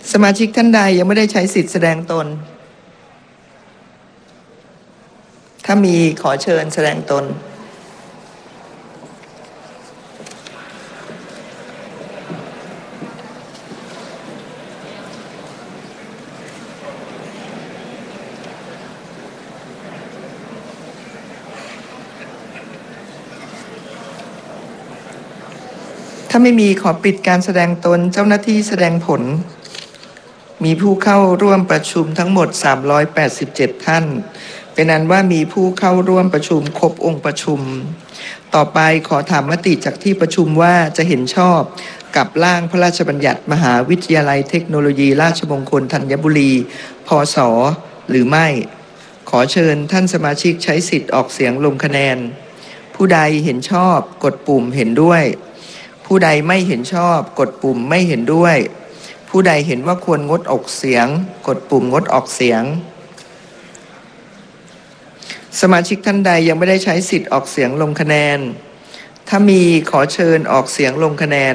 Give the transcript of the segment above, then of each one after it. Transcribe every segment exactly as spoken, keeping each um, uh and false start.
สมาชิกท่านใดยังไม่ได้ใช้สิทธิแสดงตนถ้ามีขอเชิญแสดงตนถ้าไม่มีขอปิดการแสดงตนเจ้าหน้าที่แสดงผลมีผู้เข้าร่วมประชุมทั้งหมดสามร้อยแปดสิบเจ็ดท่านเป็นอันว่ามีผู้เข้าร่วมประชุมครบองค์ประชุมต่อไปขอถามมติจากที่ประชุมว่าจะเห็นชอบกับร่างพระราชบัญญัติมหาวิทยาลัยเทคโนโลยีราชมงคลธัญบุรีพศหรือไม่ขอเชิญท่านสมาชิกใช้สิทธิ์ออกเสียงลงคะแนนผู้ใดเห็นชอบกดปุ่มเห็นด้วยผู้ใดไม่เห็นชอบกดปุ่มไม่เห็นด้วยผู้ใดเห็นว่าควรงดออกเสียงกดปุ่มงดออกเสียงสมาชิกท่านใดยังไม่ได้ใช้สิทธิ์ออกเสียงลงคะแนนถ้ามีขอเชิญออกเสียงลงคะแนน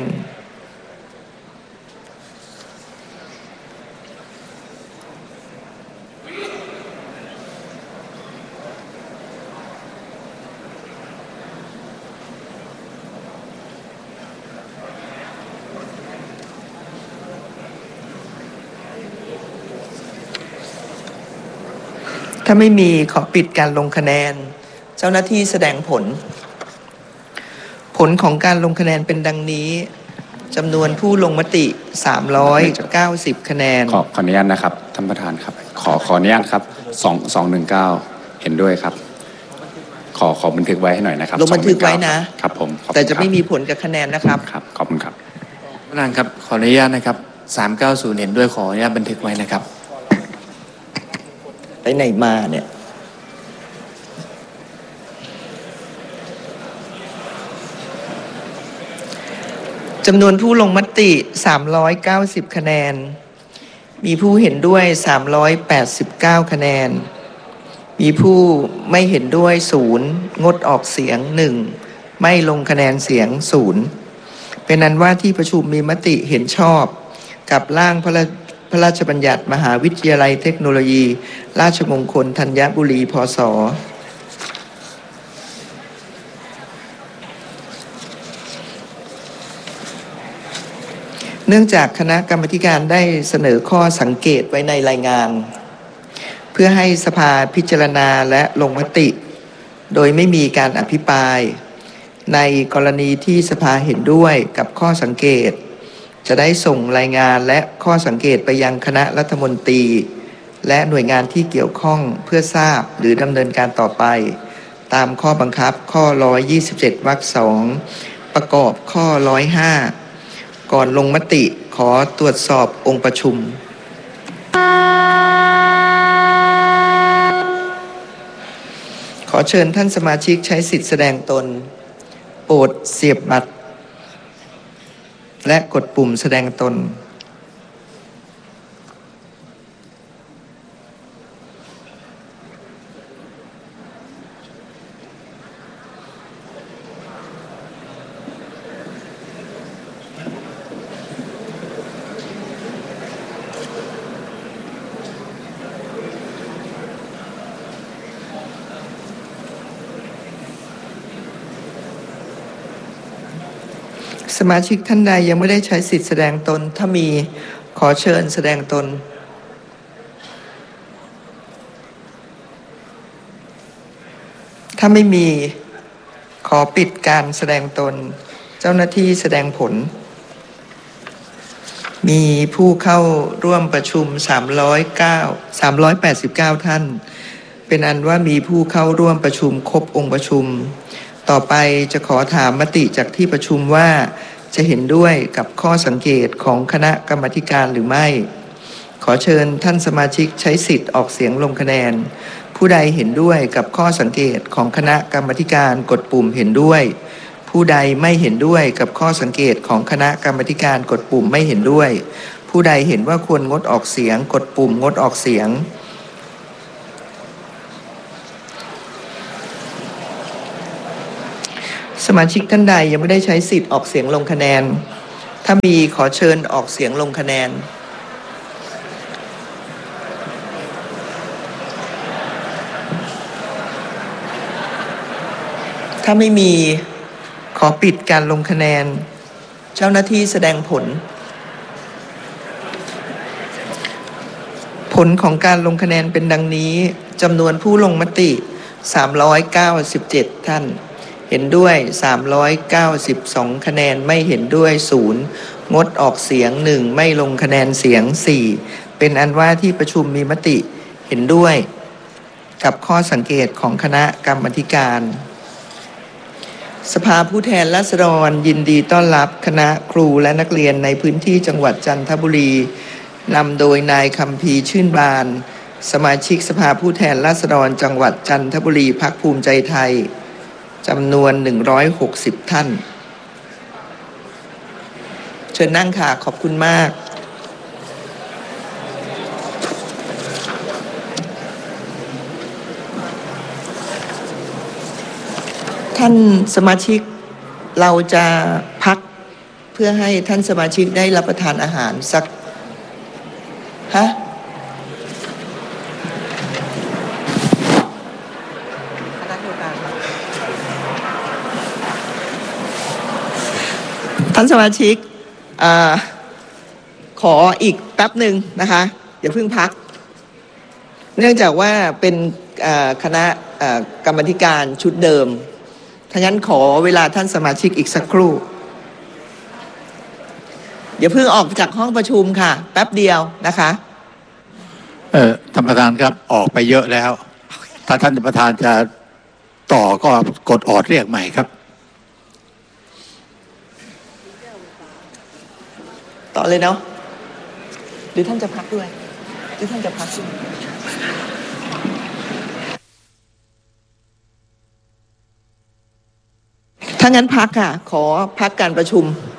ถ้าไม่มีขอปิดการลงคะแนนเจ้าหน้าที่แสดงผลผลของการลงคะแนนเป็นดังนี้จำนวนผู้ลงมติสามร้อยเก้าสิบคะแนนขอขออนุญาตนะครับท่านประธานครับขอขออนุญาตครับสองสองหนึ่งเก้าเห็นด้วยครับขอขอบันทึกไว้ให้หน่อยนะครับลงบันทึกไว้นะครับผมแต่จะไม่มีผลกับคะแนนนะครับครับขอบคุณครับท่านประธานครับขออนุญาตนะครับสามเก้าศูนย์เห็นด้วยขออนุญาตบันทึกไว้นะครับไปไหนมาเนี่ยจำนวนผู้ลงมติสามร้อยเก้าสิบคะแนนมีผู้เห็นด้วยสามร้อยแปดสิบเก้าคะแนนมีผู้ไม่เห็นด้วยศูนย์งดออกเสียงหนึ่งไม่ลงคะแนนเสียงศูนย์เป็นนั้นว่าที่ประชุมมีมติเห็นชอบกับร่างพระพระราชบัญญัติมหาวิทยาลัยเทคโนโลยีราชมงคลธัญบุรีพศเนื่องจากคณะกรรมการได้เสนอข้อสังเกตไว้ในรายงานเพื่อให้สภาพิจารณาและลงมติโดยไม่มีการอภิปรายในกรณีที่สภาเห็นด้วยกับข้อสังเกตจะได้ส่งรายงานและข้อสังเกตไปยังคณะรัฐมนตรีและหน่วยงานที่เกี่ยวข้องเพื่อทราบหรือดำเนินการต่อไปตามข้อบังคับข้อหนึ่งร้อยยี่สิบเจ็ดวรรคสองประกอบข้อหนึ่งร้อยห้าก่อนลงมติขอตรวจสอบองค์ประชุมขอเชิญท่านสมาชิกใช้สิทธิแสดงตนโปรดเสียบบัตรและกดปุ่มแสดงตนสมาชิกท่านใดยังไม่ได้ใช้สิทธิแสดงตนถ้ามีขอเชิญแสดงตนถ้าไม่มีขอปิดการแสดงตนเจ้าหน้าที่แสดงผลมีผู้เข้าร่วมประชุมสามร้อยเก้า สามร้อยแปดสิบเก้าท่านเป็นอันว่ามีผู้เข้าร่วมประชุมครบองค์ประชุมต่อไปจะขอถามมติจากที่ประชุมว่าจะเห็นด้วยกับข้อสังเกตของคณะกรรมาธิการหรือไม่ขอเชิญท่านสมาชิกใช้สิทธิ์ออกเสียงลงคะแนนผู้ใดเห็นด้วยกับข้อสังเกตของคณะกรรมาธิการกดปุ่มเห็นด้วยผู้ใดไม่เห็นด้วยกับข้อสังเกตของคณะกรรมาธิการกดปุ่มไม่เห็นด้วยผู้ใดเห็นว่าควรงดออกเสียงกดปุ่มงดออกเสียงสมาชิกท่านใดยังไม่ได้ใช้สิทธิ์ออกเสียงลงคะแนนถ้ามีขอเชิญออกเสียงลงคะแนนถ้าไม่มีขอปิดการลงคะแนนเจ้าหน้าที่แสดงผลผลของการลงคะแนนเป็นดังนี้จำนวนผู้ลงมติสามร้อยเก้าสิบเจ็ดท่านเห็นด้วยสามร้อยเก้าสิบสองคะแนนไม่เห็นด้วยศูนย์งดออกเสียงหนึ่งไม่ลงคะแนนเสียงสี่เป็นอันว่าที่ประชุมมีมติเห็นด้วยกับข้อสังเกตของคณะกรรมาธิการสภาผู้แทนราษฎรยินดีต้อนรับคณะครูและนักเรียนในพื้นที่จังหวัดจันทบุรีนำโดยนายคัมภีร์ชื่นบานสมาชิกสภาผู้แทนราษฎรจังหวัดจันทบุรีพรรคภูมิใจไทยจำนวนหนึ่งร้อยหกสิบท่านเชิญนั่งค่ะขอบคุณมากท่านสมาชิกเราจะพักเพื่อให้ท่านสมาชิกได้รับประทานอาหารสักฮะท่านสมาชิกอขออีกแป๊บหนึ่งนะคะอย่าเพิ่งพักเนื่องจากว่าเป็นคณะกรรมาธิการชุดเดิมถ้างั้นขอเวลาท่านสมาชิกอีกสักครู่อย่าเพิ่งออกจากห้องประชุมค่ะแป๊บเดียวนะคะเออท่านประธานครับออกไปเยอะแล้วถ้าท่านประธานจะต่อก็กดออดเรียกใหม่ครับต่อเลยเนาะหรือท่านจะพักด้วยหรือท่านจะพักด้วยถ้างั้นพักค่ะขอพักการประชุม